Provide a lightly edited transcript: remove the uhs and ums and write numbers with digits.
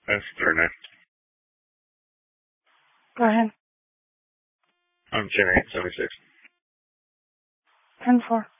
That's their name. Go ahead. I'm 10-8-76. 10-4.